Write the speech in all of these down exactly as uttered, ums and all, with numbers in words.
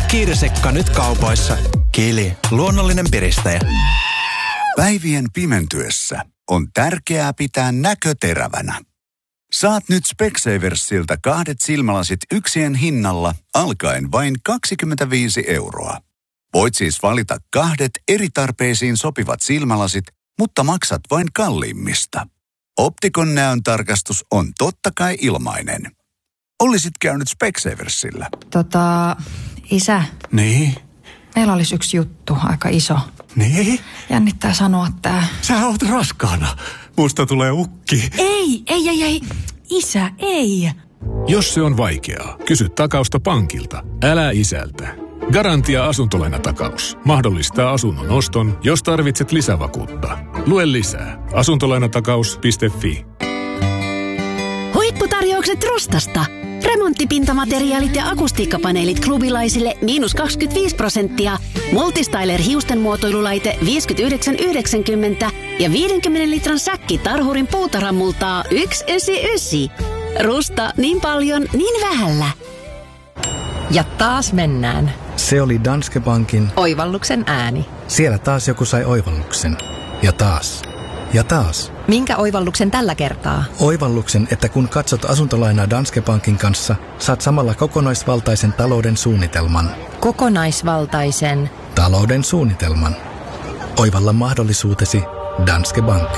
Kiirisekka nyt kaupoissa. Kili, luonnollinen piristäjä. Päivien pimentyessä on tärkeää pitää näkö terävänä. Saat nyt Specsaversilta kahdet silmälasit yksien hinnalla alkaen vain kaksikymmentäviisi euroa. Voit siis valita kahdet eri tarpeisiin sopivat silmälasit, mutta maksat vain kalliimmista. Optikon näön tarkastus on totta kai ilmainen. Olisit käynyt Specsaversilla. Tota, isä. Niin? Meillä olisi yksi juttu, aika iso. Niin? Jännittää sanoa tää. Sä oot raskaana. Musta tulee ukki. Ei, ei, ei, ei. Isä, ei. Jos se on vaikeaa, kysy takausta pankilta. Älä isältä. Garantia asuntolainatakaus mahdollistaa asunnon oston, jos tarvitset lisävakuutta. Lue lisää asuntolainatakaus piste fi. Huipputarjoukset Rustasta. Remonttipintamateriaalit ja akustiikkapaneelit klubilaisille miinus kaksikymmentäviisi prosenttia. Multistyler hiusten muotoilulaite viisikymmentäyhdeksän yhdeksänkymmentä ja viidenkymmenen litran säkki Tarhurin puutarhamultaa yksi yhdeksänkymmentäyhdeksän. Rusta niin paljon, niin vähällä. Ja taas mennään. Se oli Danske Bankin Oivalluksen ääni. Siellä taas joku sai oivalluksen. Ja taas. Ja taas. Minkä oivalluksen tällä kertaa? Oivalluksen, että kun katsot asuntolainaa Danske Bankin kanssa, saat samalla kokonaisvaltaisen talouden suunnitelman. Kokonaisvaltaisen talouden suunnitelman. Oivalla mahdollisuutesi Danske Bank.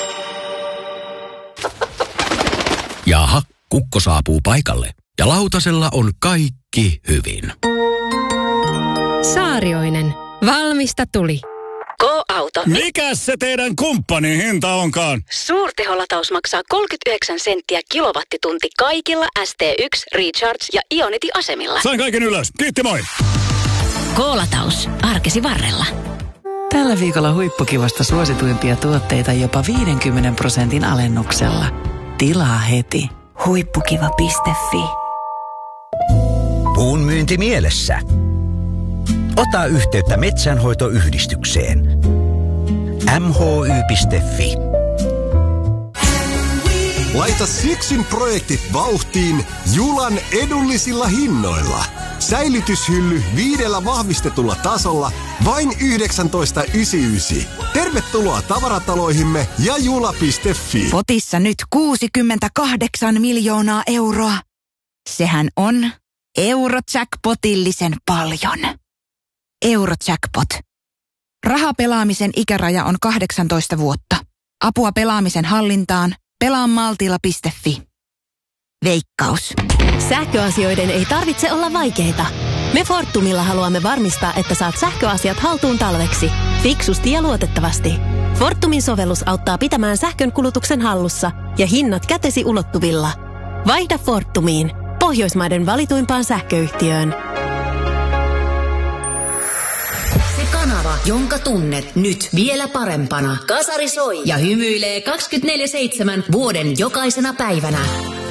Jaha, kukko saapuu paikalle. Ja lautasella on kaikki hyvin. Saarioinen. Valmista tuli. Go-auto. Mikäs se teidän kumppanin hinta onkaan? Suurteholataus maksaa kolmekymmentäyhdeksän senttiä kilowattitunti kaikilla S T yksi, Recharge ja Ionity-asemilla. Sain kaiken ylös. Kiitti, moi. Go-lataus. Arkesi varrella. Tällä viikolla huippukivasta suosituimpia tuotteita jopa viidenkymmenen prosentin alennuksella. Tilaa heti. Huippukiva piste fi. Puun myynti mielessä. Ota yhteyttä metsänhoitoyhdistykseen. m h y piste f i. Laita syksyn projektit vauhtiin Julan edullisilla hinnoilla. Säilytyshylly viidellä vahvistetulla tasolla vain yhdeksäntoista yhdeksänkymmentäyhdeksän. Tervetuloa tavarataloihimme ja jula piste fi. Potissa nyt kuusikymmentäkahdeksan miljoonaa euroa. Sehän on Eurojackpotillisen paljon. Eurojackpot. Rahapelaamisen ikäraja on kahdeksantoista vuotta. Apua pelaamisen hallintaan. pelaa maltilla piste fi. Veikkaus. Sähköasioiden ei tarvitse olla vaikeita. Me Fortumilla haluamme varmistaa, että saat sähköasiat haltuun talveksi. Fiksusti ja luotettavasti. Fortumin sovellus auttaa pitämään sähkön kulutuksen hallussa ja hinnat kätesi ulottuvilla. Vaihda Fortumiin. Pohjoismaiden valituimpaan sähköyhtiöön. Se kanava, jonka tunnet nyt vielä parempana. Kasari soi ja hymyilee kaksikymmentäneljä seitsemän vuoden jokaisena päivänä.